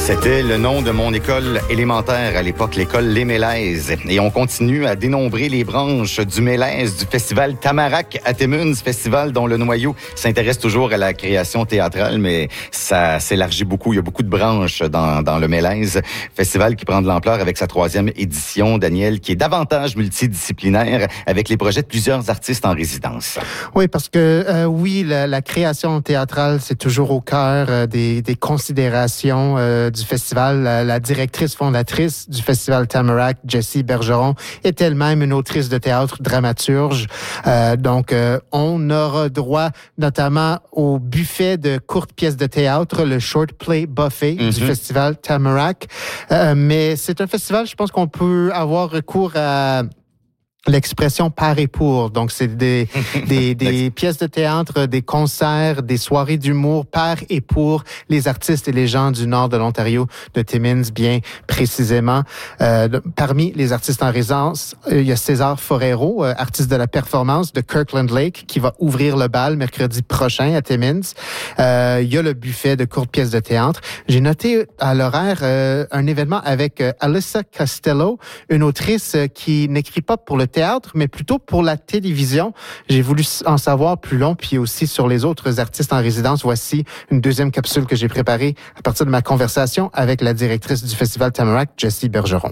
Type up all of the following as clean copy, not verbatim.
C'était le nom de mon école élémentaire à l'époque, l'école Les Mélèzes. Et on continue à dénombrer les branches du Mélèze, du festival Tamarack à Timmins, festival dont le noyau s'intéresse toujours à la création théâtrale, mais ça s'élargit beaucoup. Il y a beaucoup de branches dans le Mélèze. Festival qui prend de l'ampleur avec sa 3e édition, Daniel, qui est davantage multidisciplinaire avec les projets de plusieurs artistes en résidence. Oui, parce que la création théâtrale, c'est toujours au cœur des considérations du festival. La directrice fondatrice du festival Tamarack, Jessie Bergeron, est elle-même une autrice de théâtre, dramaturge. Donc, on aura droit notamment au buffet de courtes pièces de théâtre, le Short Play Buffet du festival Tamarack. Mais c'est un festival, je pense qu'on peut avoir recours à l'expression par et pour. Donc, c'est des pièces de théâtre, des concerts, des soirées d'humour par et pour les artistes et les gens du nord de l'Ontario, de Timmins, bien précisément. Parmi les artistes en résidence, il y a César Forero, artiste de la performance de Kirkland Lake, qui va ouvrir le bal mercredi prochain à Timmins. Il y a le buffet de courtes pièces de théâtre. J'ai noté à l'horaire un événement avec Alyssa Costello, une autrice qui n'écrit pas pour le théâtre, mais plutôt pour la télévision. J'ai voulu en savoir plus long, puis aussi sur les autres artistes en résidence. Voici une deuxième capsule que j'ai préparée à partir de ma conversation avec la directrice du festival Tamarack, Jessie Bergeron.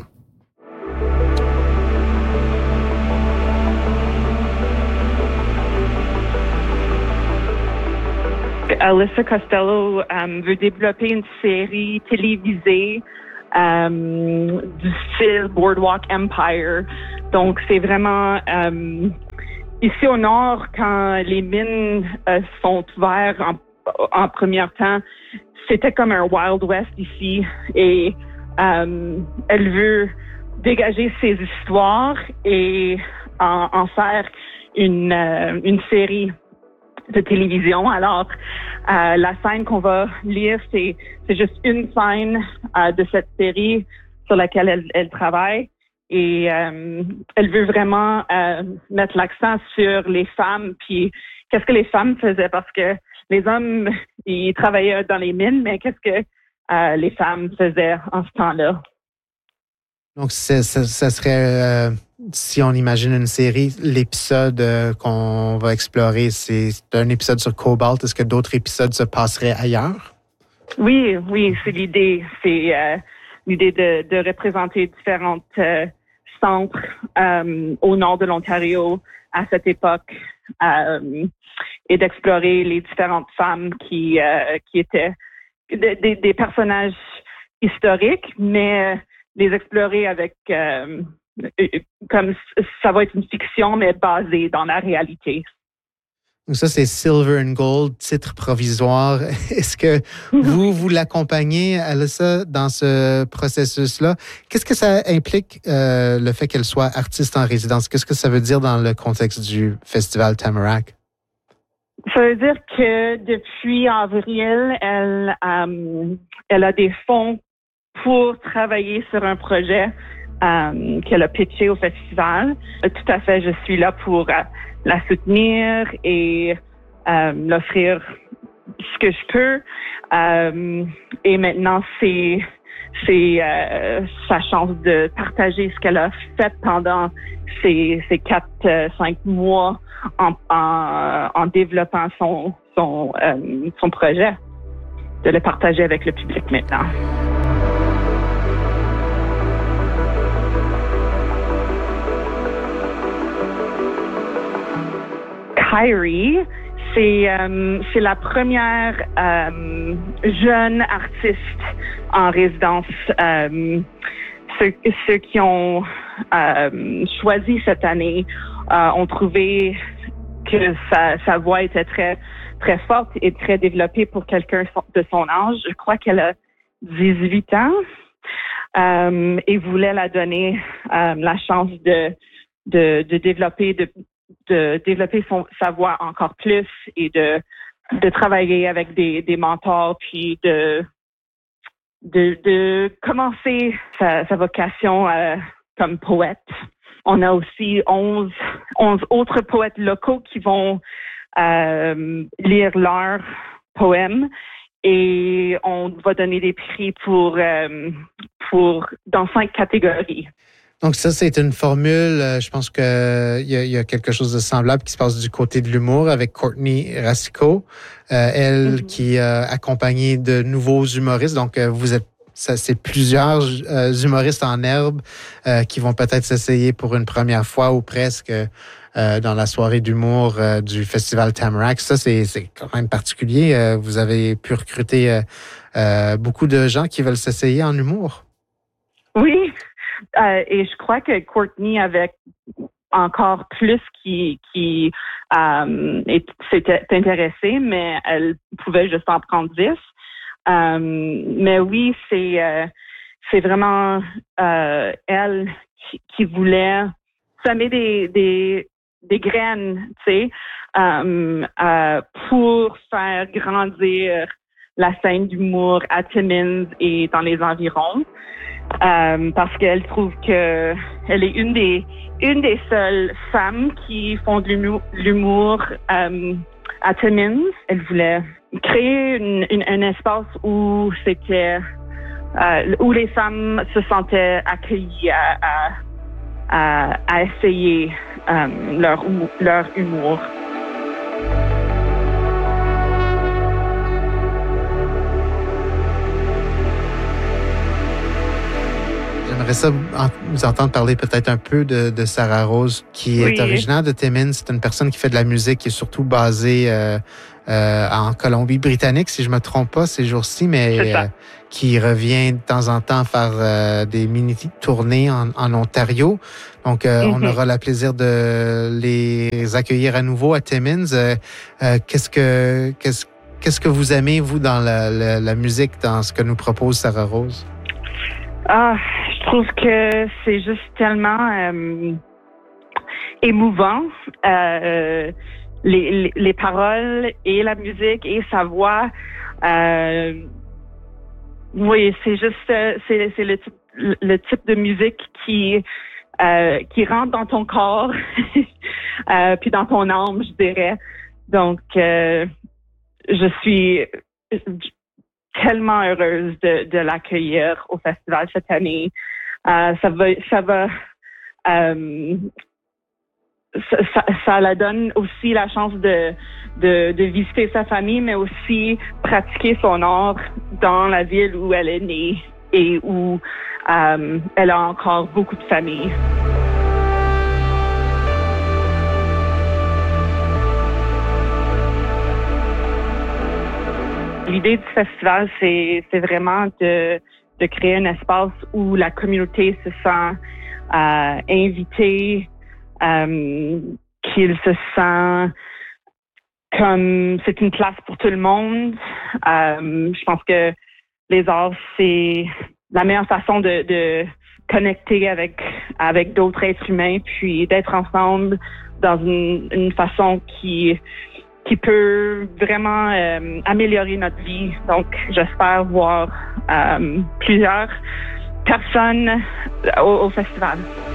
Alyssa Costello veut développer une série télévisée du style Boardwalk Empire. Donc, c'est vraiment ici au nord, quand les mines sont ouvertes en premier temps, c'était comme un Wild West ici. Et elle veut dégager ses histoires et en faire une série de télévision. Alors, la scène qu'on va lire, c'est juste une scène de cette série sur laquelle elle travaille. Et elle veut vraiment mettre l'accent sur les femmes, puis qu'est-ce que les femmes faisaient, parce que les hommes, ils travaillaient dans les mines, mais qu'est-ce que les femmes faisaient en ce temps-là? Donc, ça serait, si on imagine une série, l'épisode qu'on va explorer, c'est un épisode sur Cobalt. Est-ce que d'autres épisodes se passeraient ailleurs? Oui, c'est l'idée. C'est l'idée de représenter différentes centres au nord de l'Ontario à cette époque et d'explorer les différentes femmes qui étaient des personnages historiques, mais les explorer avec comme ça va être une fiction, mais basée dans la réalité. Donc ça, c'est Silver and Gold, titre provisoire. Est-ce que vous l'accompagnez, Alyssa, dans ce processus-là? Qu'est-ce que ça implique, le fait qu'elle soit artiste en résidence? Qu'est-ce que ça veut dire dans le contexte du festival Tamarack? Ça veut dire que depuis avril, elle a des fonds pour travailler sur un projet qu'elle a pitché au festival. Tout à fait, je suis là pour la soutenir et l'offrir ce que je peux. Et maintenant, c'est sa chance de partager ce qu'elle a fait pendant ces 4-5 mois en développant son projet, de le partager avec le public maintenant. Kyrie, c'est la première jeune artiste en résidence. Ceux qui ont choisi cette année ont trouvé que sa voix était très très forte et très développée pour quelqu'un de son âge. Je crois qu'elle a 18 ans et voulait la donner la chance de développer sa voix encore plus et de travailler avec des mentors, puis de commencer sa vocation comme poète. On a aussi 11 autres poètes locaux qui vont lire leurs poèmes et on va donner des prix pour dans 5 catégories. Donc ça, c'est une formule, je pense qu'il y a quelque chose de semblable qui se passe du côté de l'humour avec Courtney Racicot, elle qui a accompagné de nouveaux humoristes. Donc c'est plusieurs humoristes en herbe qui vont peut-être s'essayer pour une première fois ou presque dans la soirée d'humour du Festival Tamarack. Ça, c'est quand même particulier. Vous avez pu recruter beaucoup de gens qui veulent s'essayer en humour. Oui. Et je crois que Courtney avait encore plus qui s'était intéressée, mais elle pouvait juste en prendre 10. Mais oui, c'est vraiment elle qui voulait semer des graines, tu sais, pour faire grandir la scène d'humour à Timmins et dans les environs. Parce qu'elle trouve que elle est une des seules femmes qui font de l'humour à Timmins. Elle voulait créer un espace où c'était où les femmes se sentaient accueillies à essayer leur humour. J'aimerais ça vous entendre parler peut-être un peu de Sarah Rose, qui est originaire de Timmins. C'est une personne qui fait de la musique qui est surtout basée en Colombie-Britannique, si je me trompe pas, ces jours-ci, mais qui revient de temps en temps faire des mini-tournées en Ontario. Donc, on aura le plaisir de les accueillir à nouveau à Timmins. Qu'est-ce que vous aimez, vous, dans la musique, dans ce que nous propose Sarah Rose? Je trouve que c'est juste tellement émouvant. Les paroles et la musique et sa voix. Oui, c'est juste c'est le type de musique qui rentre dans ton corps puis dans ton âme, je dirais. Donc je suis tellement heureuse de l'accueillir au festival cette année. Ça la donne aussi la chance de visiter sa famille, mais aussi pratiquer son art dans la ville où elle est née et où elle a encore beaucoup de famille. L'idée du festival, c'est vraiment de créer un espace où la communauté se sent invitée, qu'il se sent comme c'est une place pour tout le monde. Je pense que les arts, c'est la meilleure façon de connecter avec d'autres êtres humains, puis d'être ensemble dans une façon qui peut vraiment améliorer notre vie. Donc, j'espère voir plusieurs personnes au festival.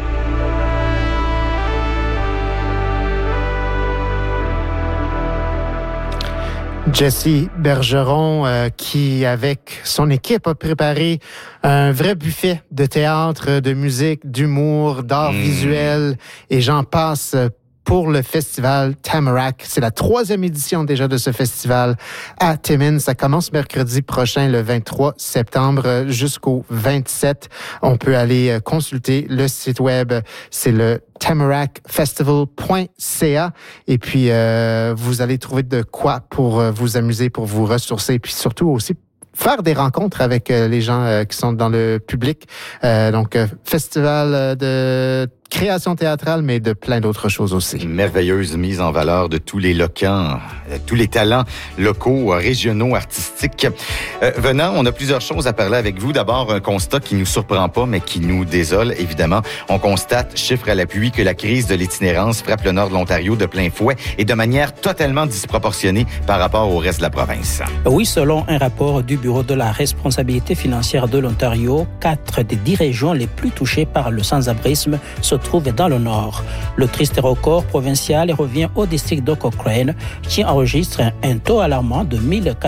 Jessie Bergeron, qui, avec son équipe, a préparé un vrai buffet de théâtre, de musique, d'humour, d'art visuel, et j'en passe pour le festival Tamarack. C'est la 3e édition déjà de ce festival à Timmins. Ça commence mercredi prochain, le 23 septembre, jusqu'au 27. On peut aller consulter le site web. C'est le tamarackfestival.ca. Et puis, vous allez trouver de quoi pour vous amuser, pour vous ressourcer, et puis surtout aussi faire des rencontres avec les gens qui sont dans le public. Donc, festival de création théâtrale, mais de plein d'autres choses aussi. Une merveilleuse mise en valeur de tous les locaux, tous les talents locaux, régionaux, artistiques. Venant, on a plusieurs choses à parler avec vous. D'abord, un constat qui nous surprend pas, mais qui nous désole, évidemment. On constate, chiffre à l'appui, que la crise de l'itinérance frappe le nord de l'Ontario de plein fouet et de manière totalement disproportionnée par rapport au reste de la province. Oui, selon un rapport du Bureau de la responsabilité financière de l'Ontario, 4 des 10 régions les plus touchées par le sans-abrisme, ce se trouve dans le nord. Le triste record provincial revient au district de Cochrane qui enregistre un taux alarmant de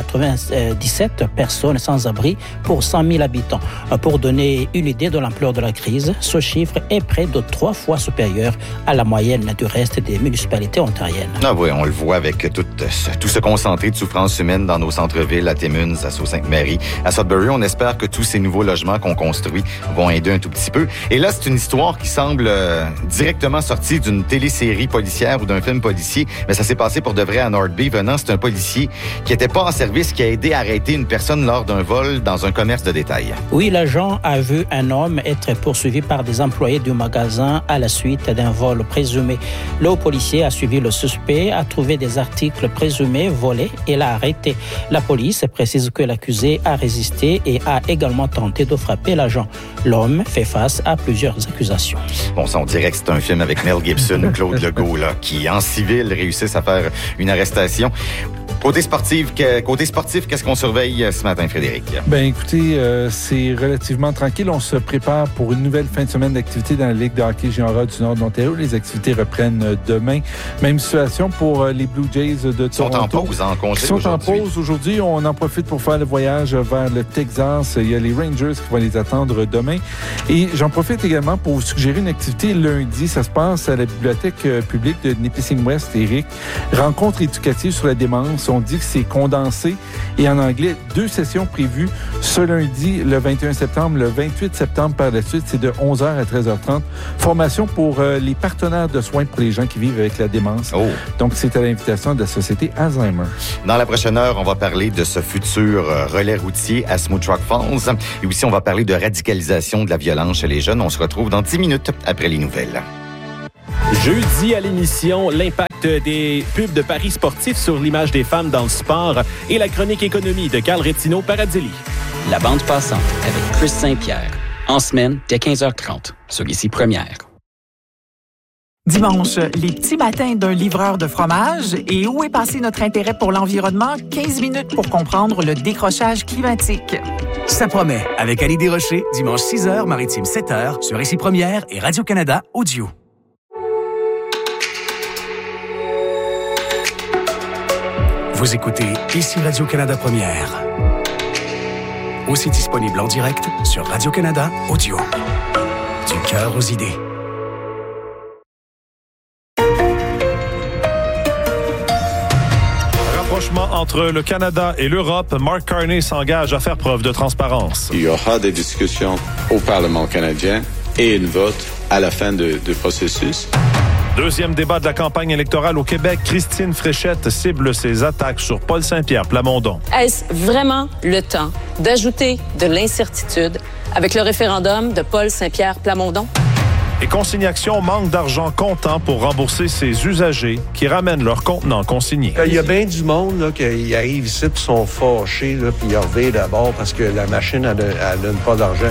1097 personnes sans abri pour 100 000 habitants. Pour donner une idée de l'ampleur de la crise, ce chiffre est près de 3 fois supérieur à la moyenne du reste des municipalités ontariennes. Ah oui, on le voit avec tout ce concentré de souffrance humaine dans nos centres-villes, à Timmins, à Sault-Sainte-Marie, à Sudbury. On espère que tous ces nouveaux logements qu'on construit vont aider un tout petit peu. Et là, c'est une histoire qui semble directement sortie d'une télésérie policière ou d'un film policier, mais ça s'est passé pour de vrai à North Bay. Venant, c'est un policier qui n'était pas en service, qui a aidé à arrêter une personne lors d'un vol dans un commerce de détail. Oui, l'agent a vu un homme être poursuivi par des employés du magasin à la suite d'un vol présumé. Le policier a suivi le suspect, a trouvé des articles présumés volés et l'a arrêté. La police précise que l'accusé a résisté et a également tenté de frapper l'agent. L'homme fait face à plusieurs accusations. Bon, ça, on dirait que c'est un film avec Mel Gibson ou Claude Legault, là, qui, en civil, réussissent à faire une arrestation. Côté sportif, qu'est-ce qu'on surveille ce matin, Frédéric? Ben, écoutez, c'est relativement tranquille. On se prépare pour une nouvelle fin de semaine d'activité dans la Ligue de hockey junior du Nord de l'Ontario. Les activités reprennent demain. Même situation pour les Blue Jays de Toronto. Ils sont en pause, en congé aujourd'hui. Ils sont aujourd'hui. en pause aujourd'hui. On en profite pour faire le voyage vers le Texas. Il y a les Rangers qui vont les attendre demain. Et j'en profite également pour vous suggérer une activité lundi. Ça se passe à la bibliothèque publique de Nipissing West, Éric. Rencontre éducative sur la démence. On dit que c'est condensé. Et en anglais, 2 sessions prévues ce lundi, le 21 septembre, le 28 septembre par la suite. C'est de 11h à 13h30. Formation pour les partenaires de soins pour les gens qui vivent avec la démence. Oh. Donc, c'est à l'invitation de la Société Alzheimer. Dans la prochaine heure, on va parler de ce futur relais routier à Smoot Rock Falls. Et aussi, on va parler de radicalisation de la violence chez les jeunes. On se retrouve dans 10 minutes après les nouvelles. Jeudi à l'émission, l'impact des pubs de paris sportifs sur l'image des femmes dans le sport et la chronique économie de Carl Rettino Paradilli. La bande passante avec Chris Saint-Pierre. En semaine, dès 15h30, sur Ici Première. Dimanche, les petits matins d'un livreur de fromage. Et où est passé notre intérêt pour l'environnement? 15 minutes pour comprendre le décrochage climatique. Ça promet, avec Ali Desrochers, dimanche 6h, maritime 7h, sur Ici Première et Radio-Canada Audio. Vous écoutez Ici Radio-Canada Première. Aussi disponible en direct sur Radio-Canada Audio. Du cœur aux idées. Rapprochement entre le Canada et l'Europe, Mark Carney s'engage à faire preuve de transparence. Il y aura des discussions au Parlement canadien et une vote à la fin du processus. Deuxième débat de la campagne électorale au Québec, Christine Fréchette cible ses attaques sur Paul Saint-Pierre Plamondon. Est-ce vraiment le temps d'ajouter de l'incertitude avec le référendum de Paul Saint-Pierre Plamondon? Et Consignation manque d'argent comptant pour rembourser ses usagers qui ramènent leurs contenants consignés. Il y a bien du monde là, qui arrive ici puis sont fâchés là, puis ils reviennent d'abord parce que la machine elle donne pas d'argent.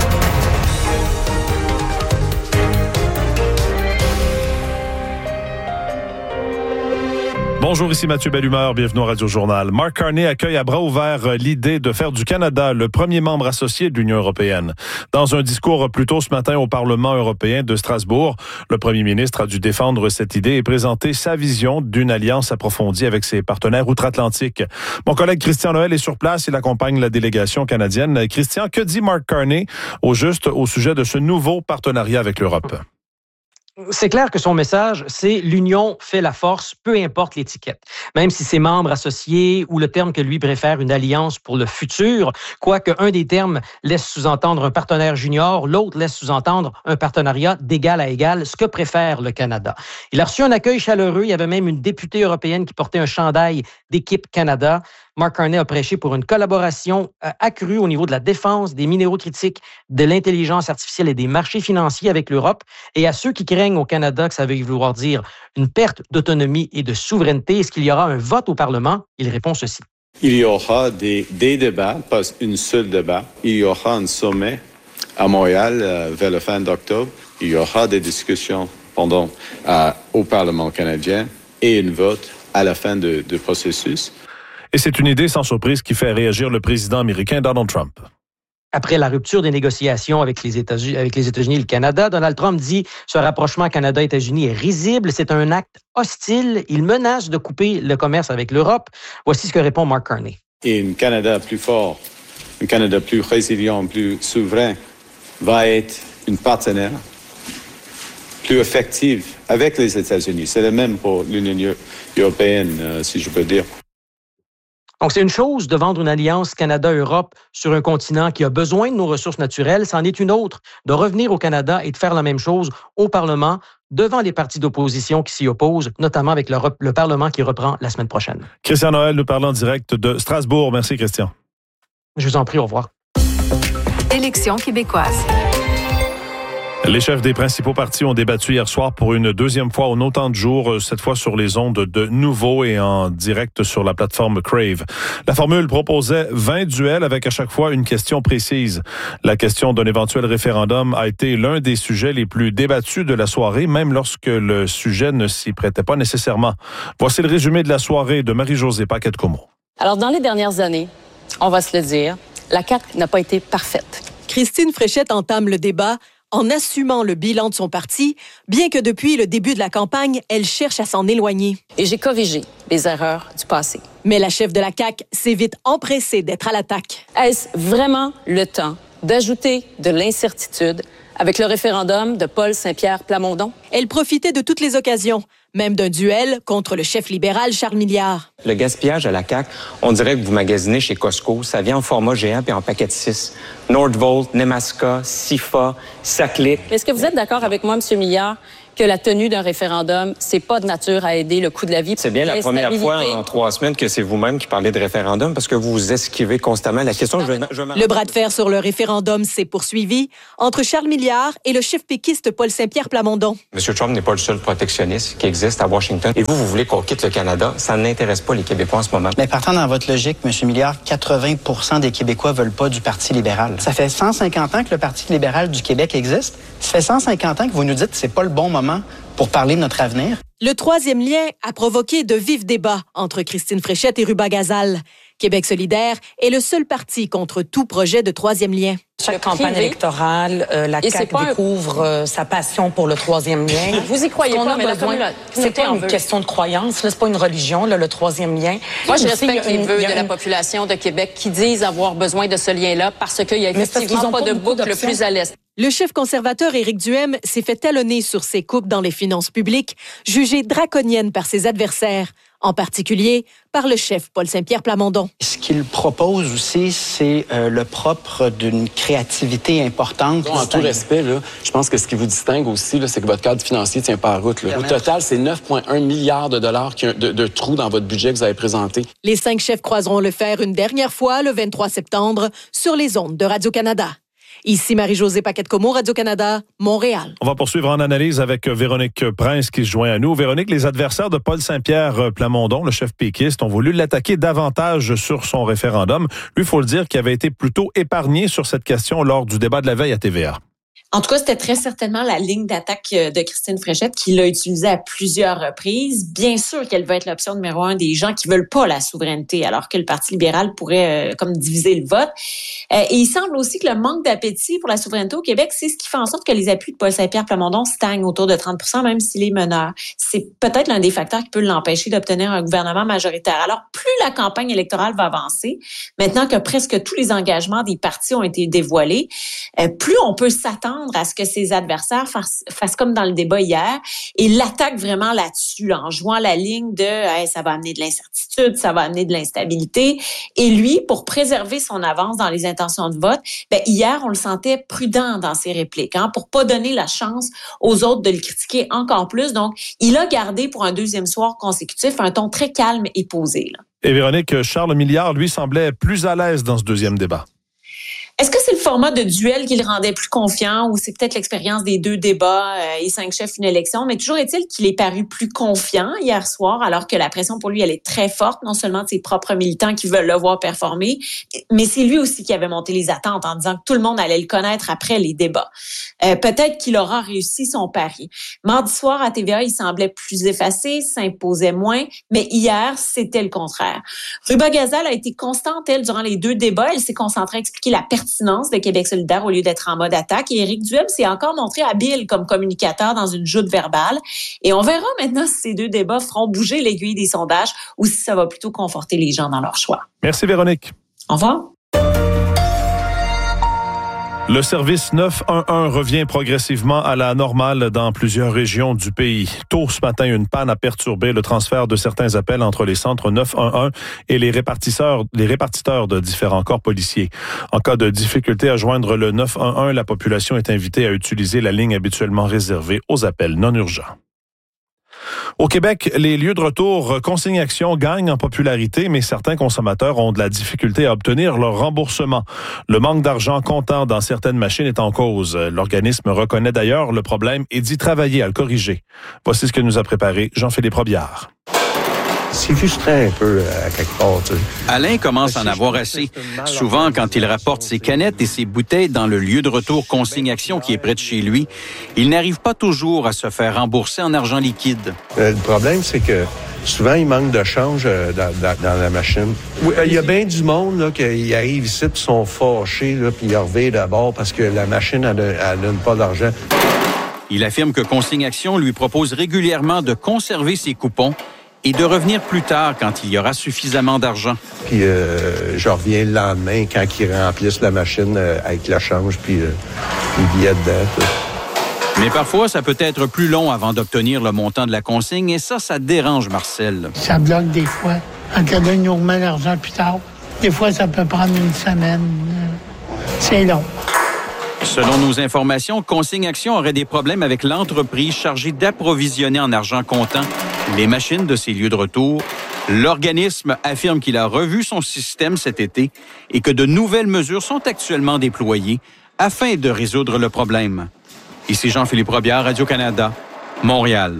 Bonjour, ici Mathieu Bellumeur, bienvenue au Radio-Journal. Mark Carney accueille à bras ouverts l'idée de faire du Canada le premier membre associé de l'Union européenne. Dans un discours plus tôt ce matin au Parlement européen de Strasbourg, le premier ministre a dû défendre cette idée et présenter sa vision d'une alliance approfondie avec ses partenaires outre-Atlantique. Mon collègue Christian Noël est sur place, il accompagne la délégation canadienne. Christian, que dit Mark Carney au juste au sujet de ce nouveau partenariat avec l'Europe? C'est clair que son message, c'est l'union fait la force, peu importe l'étiquette. Même si c'est membre associé ou le terme que lui préfère, une alliance pour le futur, quoique un des termes laisse sous-entendre un partenaire junior, l'autre laisse sous-entendre un partenariat d'égal à égal, ce que préfère le Canada. Il a reçu un accueil chaleureux. Il y avait même une députée européenne qui portait un chandail d'équipe Canada. Mark Carney a prêché pour une collaboration accrue au niveau de la défense, des minéraux critiques, de l'intelligence artificielle et des marchés financiers avec l'Europe. Et à ceux qui craignent au Canada que ça veuille vouloir dire une perte d'autonomie et de souveraineté, est-ce qu'il y aura un vote au Parlement? Il répond ceci. Il y aura des débats, pas une seule débat. Il y aura un sommet à Montréal vers la fin d'octobre. Il y aura des discussions au Parlement canadien et un vote à la fin du processus. Et c'est une idée sans surprise qui fait réagir le président américain Donald Trump. après la rupture des négociations avec les États-Unis et le Canada. Donald Trump dit que ce rapprochement Canada-États-Unis est risible, c'est un acte hostile. Il menace de couper le commerce avec l'Europe. Voici ce que répond Mark Carney. Et un Canada plus fort, un Canada plus résilient, plus souverain, va être une partenaire plus effective avec les États-Unis. C'est le même pour l'Union européenne, si je peux dire. Donc, c'est une chose de vendre une alliance Canada-Europe sur un continent qui a besoin de nos ressources naturelles. C'en est une autre de revenir au Canada et de faire la même chose au Parlement devant les partis d'opposition qui s'y opposent, notamment avec le Parlement qui reprend la semaine prochaine. Christian Noël nous parle en direct de Strasbourg. Merci, Christian. Je vous en prie, au revoir. Élections québécoises. Les chefs des principaux partis ont débattu hier soir pour une deuxième fois en autant de jours, cette fois sur les ondes de Nouveau et en direct sur la plateforme Crave. La formule proposait 20 duels avec à chaque fois une question précise. La question d'un éventuel référendum a été l'un des sujets les plus débattus de la soirée, même lorsque le sujet ne s'y prêtait pas nécessairement. Voici le résumé de la soirée de Marie-Josée Paquette-Comeau. Alors, dans les dernières années, on va se le dire, la CAQ n'a pas été parfaite. Christine Fréchette entame le débat en assumant le bilan de son parti, bien que depuis le début de la campagne, elle cherche à s'en éloigner. Et j'ai corrigé les erreurs du passé. Mais la chef de la CAQ s'est vite empressée d'être à l'attaque. Est-ce vraiment le temps d'ajouter de l'incertitude avec le référendum de Paul Saint-Pierre Plamondon? Elle profitait de toutes les occasions, même d'un duel contre le chef libéral Charles Milliard. Le gaspillage à la CAQ, on dirait que vous magasinez chez Costco. Ça vient en format géant puis en paquet de 6. Nordvolt, Nemaska, Sifa, Saclic. Est-ce que vous êtes d'accord avec moi, M. Milliard, que la tenue d'un référendum, c'est pas de nature à aider le coût de la vie? C'est bien la première fois en 3 semaines que c'est vous-même qui parlez de référendum parce que vous vous esquivez constamment la question. Le bras de fer sur le référendum s'est poursuivi entre Charles Milliard et le chef péquiste Paul Saint-Pierre Plamondon. M. Trump n'est pas le seul protectionniste qui existe à Washington. Et vous voulez qu'on quitte le Canada. Ça n'intéresse pas les Québécois en ce moment. Mais partant dans votre logique, M. Milliard, 80% des Québécois veulent pas du Parti libéral. Ça fait 150 ans que le Parti libéral du Québec existe. Ça fait 150 ans que vous nous dites que c'est pas le bon moment pour parler de notre avenir. Le troisième lien a provoqué de vifs débats entre Christine Fréchette et Ruba Gazal. Québec solidaire est le seul parti contre tout projet de troisième lien. Chaque campagne électorale, la CAQ découvre sa passion pour le troisième lien. Vous y croyez pas, mais c'est pas une question de croyance, c'est pas une religion, le troisième lien. Moi, je respecte les vœux de la population de Québec qui disent avoir besoin de ce lien-là parce qu'il y a effectivement pas de boucle plus à l'est. Le chef conservateur Éric Duhaime s'est fait talonner sur ses coupes dans les finances publiques, jugées draconiennes par ses adversaires, en particulier par le chef Paul Saint-Pierre Plamondon. Ce qu'il propose aussi, c'est le propre d'une créativité importante. En tout respect, là, je pense que ce qui vous distingue aussi, là, c'est que votre cadre financier ne tient pas à route. Là. Au total, c'est 9,1 milliards de dollars de trous dans votre budget que vous avez présenté. Les 5 chefs croiseront le fer une dernière fois le 23 septembre sur les ondes de Radio-Canada. Ici Marie-Josée Paquette-Comeau, Radio-Canada, Montréal. On va poursuivre en analyse avec Véronique Prince qui se joint à nous. Véronique, les adversaires de Paul Saint-Pierre Plamondon, le chef péquiste, ont voulu l'attaquer davantage sur son référendum. Lui, il faut le dire, qu'il avait été plutôt épargné sur cette question lors du débat de la veille à TVA. En tout cas, c'était très certainement la ligne d'attaque de Christine Fréchette qui l'a utilisée à plusieurs reprises. Bien sûr qu'elle va être l'option numéro 1 des gens qui veulent pas la souveraineté, alors que le Parti libéral pourrait comme diviser le vote. Et il semble aussi que le manque d'appétit pour la souveraineté au Québec, c'est ce qui fait en sorte que les appuis de Paul Saint-Pierre Plamondon stagnent autour de 30%, même s'il est meneur. C'est peut-être l'un des facteurs qui peut l'empêcher d'obtenir un gouvernement majoritaire. Alors, plus la campagne électorale va avancer, maintenant que presque tous les engagements des partis ont été dévoilés, plus on peut s'attendre à ce que ses adversaires fassent comme dans le débat hier et l'attaquent vraiment là-dessus, là, en jouant la ligne de hey, ça va amener de l'incertitude, ça va amener de l'instabilité. Et lui, pour préserver son avance dans les intentions de vote, hier, on le sentait prudent dans ses répliques, pour pas donner la chance aux autres de le critiquer encore plus. Donc, il a gardé pour un deuxième soir consécutif un ton très calme et posé. Là. Et Véronique, Charles Milliard, lui, semblait plus à l'aise dans ce deuxième débat. Est-ce que c'est le format de duel qui le rendait plus confiant ou c'est peut-être l'expérience des 2 débats et 5 chefs une élection? Mais toujours est-il qu'il est paru plus confiant hier soir, alors que la pression pour lui, elle est très forte, non seulement de ses propres militants qui veulent le voir performer, mais c'est lui aussi qui avait monté les attentes en disant que tout le monde allait le connaître après les débats. Peut-être qu'il aura réussi son pari. Mardi soir, à TVA, il semblait plus effacé, s'imposait moins, mais hier, c'était le contraire. Ruba Gazal a été constante, elle, durant les 2 débats. Elle s'est concentrée à expliquer la pertinence de Québec solidaire au lieu d'être en mode attaque. Et Éric Duhem s'est encore montré habile comme communicateur dans une joute verbale. Et on verra maintenant si ces deux débats feront bouger l'aiguille des sondages ou si ça va plutôt conforter les gens dans leur choix. Merci Véronique. Au revoir. Le service 911 revient progressivement à la normale dans plusieurs régions du pays. Tôt ce matin, une panne a perturbé le transfert de certains appels entre les centres 911 et les répartiteurs de différents corps policiers. En cas de difficulté à joindre le 911, la population est invitée à utiliser la ligne habituellement réservée aux appels non urgents. Au Québec, les lieux de retour consigne-action gagnent en popularité, mais certains consommateurs ont de la difficulté à obtenir leur remboursement. Le manque d'argent comptant dans certaines machines est en cause. L'organisme reconnaît d'ailleurs le problème et dit travailler à le corriger. Voici ce que nous a préparé Jean-Philippe Robillard. C'est frustrant un peu à quelque part. Tu sais. Alain commence à en avoir assez. Souvent, quand il rapporte ses canettes et ses bouteilles dans le lieu de retour consigne-action qui est près de chez lui, il n'arrive pas toujours à se faire rembourser en argent liquide. Le problème, c'est que souvent, il manque de change dans la machine. Oui, il y a bien du monde là, qui arrive ici et sont fâchés, là, puis ils reviennent d'abord parce que la machine, elle donne pas d'argent. Il affirme que consigne-action lui propose régulièrement de conserver ses coupons et de revenir plus tard quand il y aura suffisamment d'argent. Puis je reviens le lendemain quand ils remplissent la machine avec la change puis les billets dedans. Tout. Mais parfois, ça peut être plus long avant d'obtenir le montant de la consigne et ça dérange Marcel. Ça bloque des fois. En cas d'un, nous remet l'argent plus tard. Des fois, ça peut prendre une semaine. C'est long. Selon nos informations, Consigne-Action aurait des problèmes avec l'entreprise chargée d'approvisionner en argent comptant les machines de ces lieux de retour. L'organisme affirme qu'il a revu son système cet été et que de nouvelles mesures sont actuellement déployées afin de résoudre le problème. Ici Jean-Philippe Robillard, Radio-Canada, Montréal.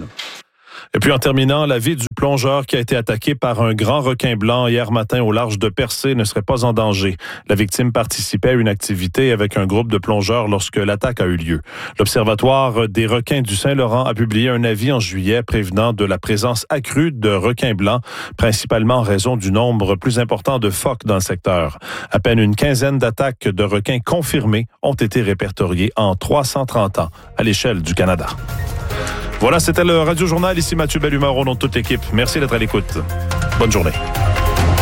Et puis en terminant, la vie du plongeur qui a été attaqué par un grand requin blanc hier matin au large de Percé ne serait pas en danger. La victime participait à une activité avec un groupe de plongeurs lorsque l'attaque a eu lieu. L'Observatoire des requins du Saint-Laurent a publié un avis en juillet prévenant de la présence accrue de requins blancs, principalement en raison du nombre plus important de phoques dans le secteur. À peine une quinzaine d'attaques de requins confirmées ont été répertoriées en 330 ans à l'échelle du Canada. Voilà, c'était le Radio Journal. Ici Mathieu Bellumeur au nom de toute l'équipe. Merci d'être à l'écoute. Bonne journée.